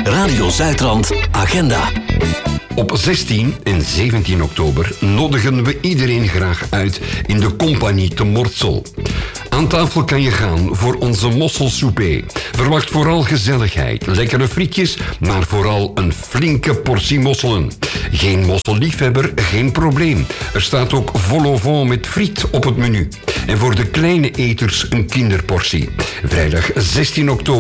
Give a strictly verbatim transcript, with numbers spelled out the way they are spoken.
Radio Zuidrand Agenda. Op zestien en zeventien oktober nodigen we iedereen graag uit in de Compagnie te Mortsel. Aan tafel kan je gaan voor onze mosselsouper. Verwacht vooral gezelligheid, lekkere frietjes, maar vooral een flinke portie mosselen. Geen mosselliefhebber, geen probleem. Er staat ook vol au vent met friet op het menu. En voor de kleine eters een kinderportie. Vrijdag zestien oktober